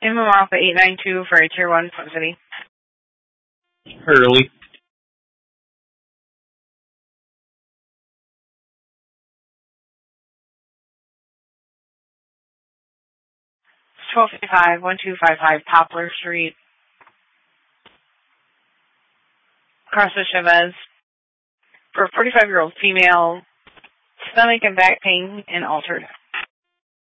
Inman Alpha 892 for a Tier 1 Plug City. Hurley. It's 1255 Poplar Street. Across the Chavez. For a 45-year-old female, stomach and back pain and altered.